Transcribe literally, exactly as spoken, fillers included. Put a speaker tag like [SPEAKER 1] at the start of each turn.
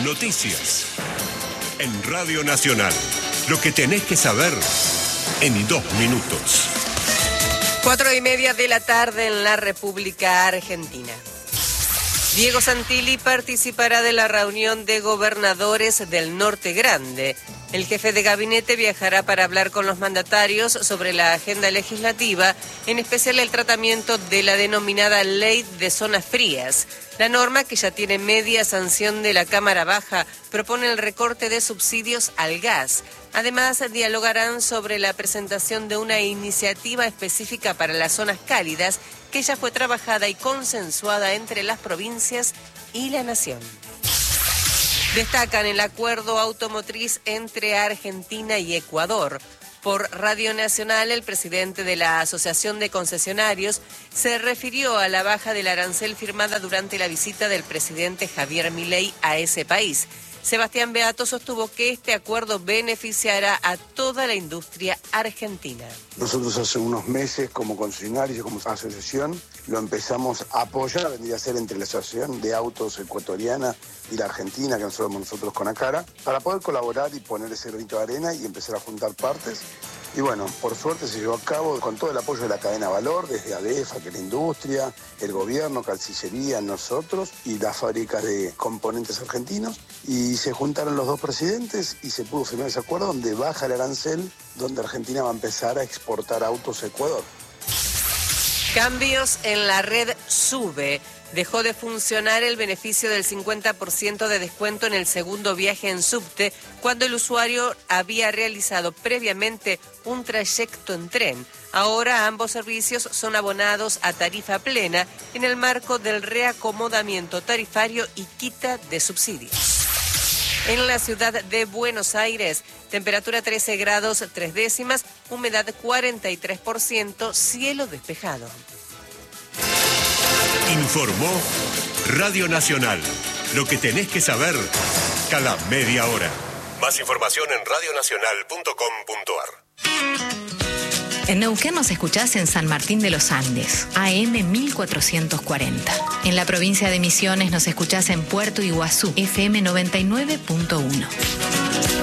[SPEAKER 1] Noticias. En Radio Nacional. Lo que tenés que saber en dos minutos.
[SPEAKER 2] Cuatro y media de la tarde en la República Argentina. Diego Santilli participará de la reunión de gobernadores del Norte Grande. El jefe de gabinete viajará para hablar con los mandatarios sobre la agenda legislativa, en especial el tratamiento de la denominada Ley de Zonas Frías. La norma, que ya tiene media sanción de la Cámara Baja, propone el recorte de subsidios al gas. Además, dialogarán sobre la presentación de una iniciativa específica para las zonas cálidas, que ya fue trabajada y consensuada entre las provincias y la Nación. Destacan el acuerdo automotriz entre Argentina y Ecuador. Por Radio Nacional, el presidente de la Asociación de Concesionarios se refirió a la baja del arancel firmada durante la visita del presidente Javier Milei a ese país. Sebastián Beato sostuvo que este acuerdo beneficiará a toda la industria argentina.
[SPEAKER 3] Nosotros hace unos meses, como concesionarios y como asociación, lo empezamos a apoyar, vendría a ser entre la Asociación de Autos Ecuatoriana y la Argentina, que nosotros nosotros con ACARA, para poder colaborar y poner ese granito de arena y empezar a juntar partes. Y bueno, por suerte se llevó a cabo con todo el apoyo de la cadena Valor, desde ADEFA, que es la industria, el gobierno, Calcicería, nosotros y las fábricas de componentes argentinos. Y se juntaron los dos presidentes y se pudo firmar ese acuerdo donde baja el arancel, donde Argentina va a empezar a exportar autos a Ecuador.
[SPEAKER 2] Cambios en la red SUBE. Dejó de funcionar el beneficio del cincuenta por ciento de descuento en el segundo viaje en subte cuando el usuario había realizado previamente un trayecto en tren. Ahora ambos servicios son abonados a tarifa plena en el marco del reacomodamiento tarifario y quita de subsidios. En la ciudad de Buenos Aires, temperatura trece grados tres décimas, humedad cuarenta y tres por ciento, cielo despejado.
[SPEAKER 1] Informó Radio Nacional. Lo que tenés que saber cada media hora. Más información en radio nacional punto com punto ar.
[SPEAKER 4] En Neuquén nos escuchás en San Martín de los Andes, A M mil cuatrocientos cuarenta. En la provincia de Misiones nos escuchás en Puerto Iguazú, F M noventa y nueve punto uno.